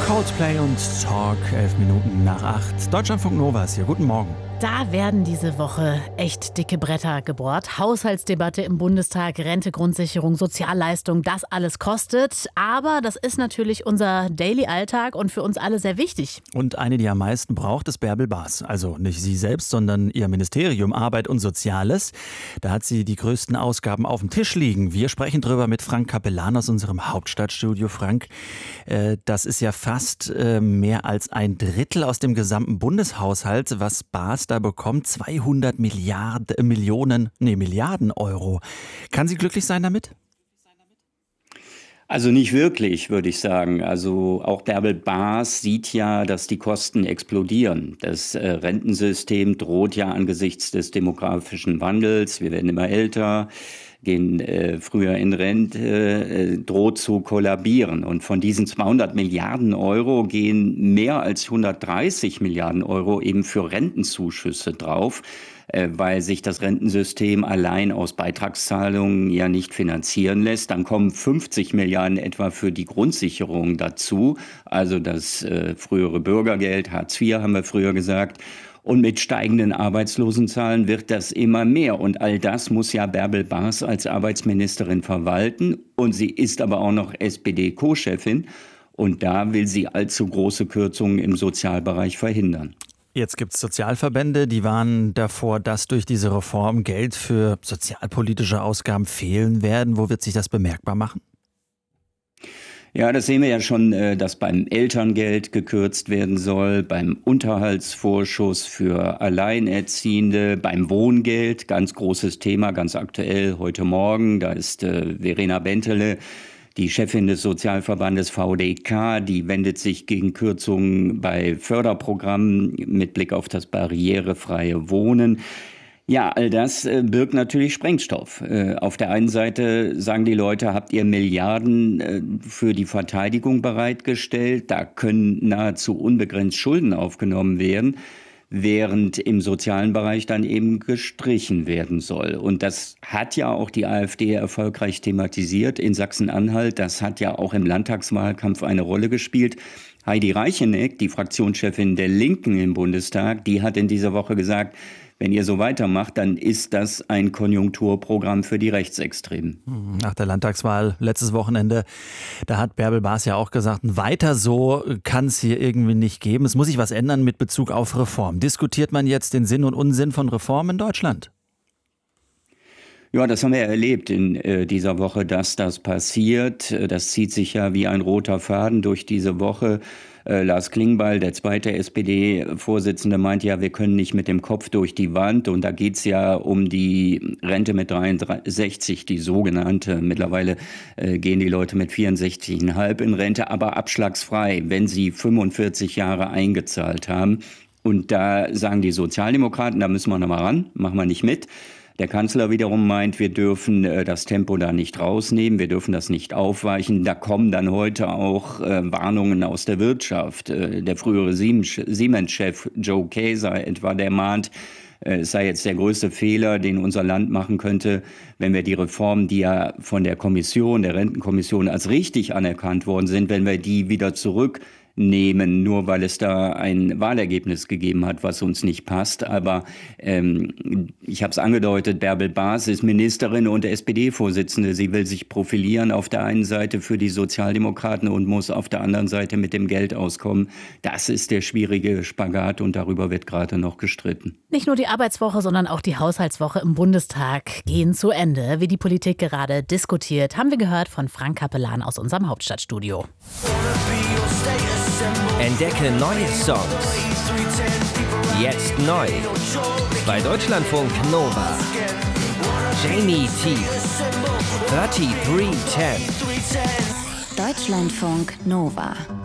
Coldplay und Talk, 11 Minuten nach 8. Deutschlandfunk Nova ist hier. Guten Morgen. Da werden diese Woche echt dicke Bretter gebohrt. Haushaltsdebatte im Bundestag, Rente, Grundsicherung, Sozialleistung, das alles kostet. Aber das ist natürlich unser Daily-Alltag und für uns alle sehr wichtig. Und eine, die am meisten braucht, ist Bärbel Baas. Also nicht sie selbst, sondern ihr Ministerium Arbeit und Soziales. Da hat sie die größten Ausgaben auf dem Tisch liegen. Wir sprechen drüber mit Frank Capellan aus unserem Hauptstadtstudio. Frank, das ist ja fast mehr als ein Drittel aus dem gesamten Bundeshaushalt, was Baas da bekommt. 200 Milliarden Euro. Kann sie glücklich sein damit? Also nicht wirklich, würde ich sagen. Also auch Bärbel Baas sieht ja, dass die Kosten explodieren. Das Rentensystem droht ja angesichts des demografischen Wandels. Wir werden immer älter, gehen früher in Rente, droht zu kollabieren. Und von diesen 200 Milliarden Euro gehen mehr als 130 Milliarden Euro eben für Rentenzuschüsse drauf, weil sich das Rentensystem allein aus Beitragszahlungen ja nicht finanzieren lässt. Dann kommen 50 Milliarden etwa für die Grundsicherung dazu, also das frühere Bürgergeld, Hartz IV haben wir früher gesagt. Und mit steigenden Arbeitslosenzahlen wird das immer mehr. Und all das muss ja Bärbel Baas als Arbeitsministerin verwalten. Und sie ist aber auch noch SPD-Co-Chefin. Und da will sie allzu große Kürzungen im Sozialbereich verhindern. Jetzt gibt es Sozialverbände, die warnen davor, dass durch diese Reform Geld für sozialpolitische Ausgaben fehlen werden. Wo wird sich das bemerkbar machen? Ja, das sehen wir ja schon, dass beim Elterngeld gekürzt werden soll, beim Unterhaltsvorschuss für Alleinerziehende, beim Wohngeld, ganz großes Thema, ganz aktuell heute Morgen. Da ist Verena Bentele, die Chefin des Sozialverbandes VDK, die wendet sich gegen Kürzungen bei Förderprogrammen mit Blick auf das barrierefreie Wohnen. Ja, all das birgt natürlich Sprengstoff. Auf der einen Seite sagen die Leute, habt ihr Milliarden für die Verteidigung bereitgestellt? Da können nahezu unbegrenzt Schulden aufgenommen werden, während im sozialen Bereich dann eben gestrichen werden soll. Und das hat ja auch die AfD erfolgreich thematisiert in Sachsen-Anhalt. Das hat ja auch im Landtagswahlkampf eine Rolle gespielt. Heidi Reicheneck, die Fraktionschefin der Linken im Bundestag, die hat in dieser Woche gesagt, wenn ihr so weitermacht, dann ist das ein Konjunkturprogramm für die Rechtsextremen. Nach der Landtagswahl letztes Wochenende, da hat Bärbel Baas ja auch gesagt, weiter so kann es hier irgendwie nicht geben. Es muss sich was ändern mit Bezug auf Reform. Diskutiert man jetzt den Sinn und Unsinn von Reformen in Deutschland? Ja, das haben wir erlebt in dieser Woche, dass das passiert. Das zieht sich ja wie ein roter Faden durch diese Woche. Lars Klingbeil, der zweite SPD-Vorsitzende, meint ja, wir können nicht mit dem Kopf durch die Wand. Und da geht's ja um die Rente mit 63, die sogenannte. Mittlerweile gehen die Leute mit 64,5 in Rente, aber abschlagsfrei, wenn sie 45 Jahre eingezahlt haben. Und da sagen die Sozialdemokraten, da müssen wir noch mal ran, machen wir nicht mit. Der Kanzler wiederum meint, wir dürfen das Tempo da nicht rausnehmen, wir dürfen das nicht aufweichen. Da kommen dann heute auch Warnungen aus der Wirtschaft. Der frühere Siemens-Chef Joe Kaeser etwa, der mahnt, es sei jetzt der größte Fehler, den unser Land machen könnte, wenn wir die Reformen, die ja von der Kommission, der Rentenkommission als richtig anerkannt worden sind, wenn wir die wieder zurücknehmen, nur weil es da ein Wahlergebnis gegeben hat, was uns nicht passt. Aber ich habe es angedeutet, Bärbel Baas ist Ministerin und SPD-Vorsitzende. Sie will sich profilieren auf der einen Seite für die Sozialdemokraten und muss auf der anderen Seite mit dem Geld auskommen. Das ist der schwierige Spagat und darüber wird gerade noch gestritten. Nicht nur die Arbeitswoche, sondern auch die Haushaltswoche im Bundestag gehen zu Ende. Wie die Politik gerade diskutiert, haben wir gehört von Frank Capellan aus unserem Hauptstadtstudio. Entdecke neue Songs. Jetzt neu. Bei Deutschlandfunk Nova. Jamie T. 3310. Deutschlandfunk Nova.